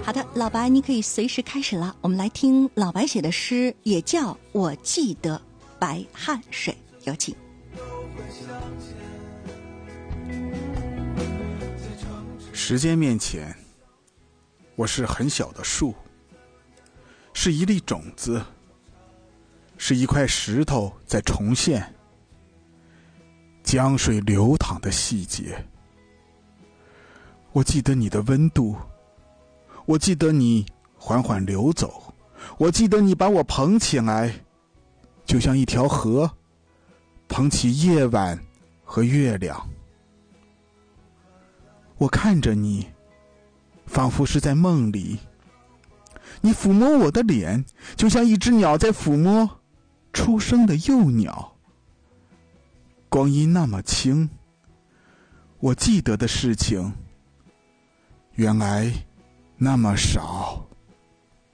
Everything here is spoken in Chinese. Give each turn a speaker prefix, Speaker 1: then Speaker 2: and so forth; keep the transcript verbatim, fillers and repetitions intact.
Speaker 1: 好的，老白你可以随时开始了，我们来听老白写的诗，也叫我记得白汗水，有请。
Speaker 2: 时间面前，我是很小的树，是一粒种子，是一块石头在重现江水流淌的细节。我记得你的温度，我记得你缓缓流走，我记得你把我捧起来，就像一条河捧起夜晚和月亮。我看着你，仿佛是在梦里，你抚摸我的脸，就像一只鸟在抚摸出生的幼鸟。光阴那么轻，我记得的事情原来那么少。